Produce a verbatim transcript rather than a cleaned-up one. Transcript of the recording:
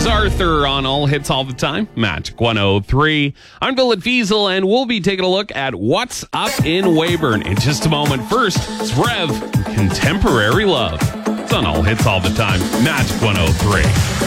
is Arthur on All Hits All the Time, Magic one oh three. I'm Bill at Fiesel, and we'll be taking a look at what's up in Weyburn in just a moment. First, it's Rev, Contemporary Love. It's on All Hits All the Time, Magic one oh three.